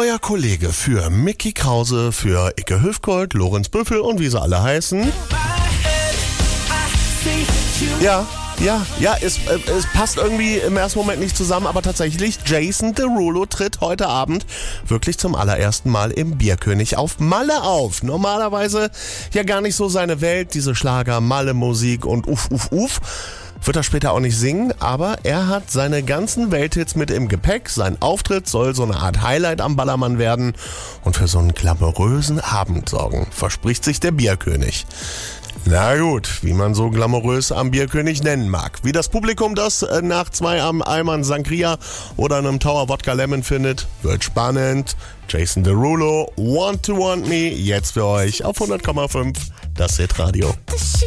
neuer Kollege für Mickey Krause, für Icke Hüfgold, Lorenz Büffel und wie sie alle heißen. Ja, es passt irgendwie im ersten Moment nicht zusammen, aber tatsächlich, Jason Derulo tritt heute Abend wirklich zum allerersten Mal im Bierkönig auf Malle auf. Normalerweise ja gar nicht so seine Welt, diese Schlager, Malle-Musik und uff. Wird er später auch nicht singen, aber er hat seine ganzen Welthits mit im Gepäck. Sein Auftritt soll so eine Art Highlight am Ballermann werden und für so einen glamourösen Abend sorgen, verspricht sich der Bierkönig. Na gut, wie man so glamourös am Bierkönig nennen mag. Wie das Publikum das nach 2 Eimern Sangria oder einem Tower Wodka Lemon findet, wird spannend. Jason Derulo, Want to Want Me, jetzt für euch auf 100,5, das Hitradio.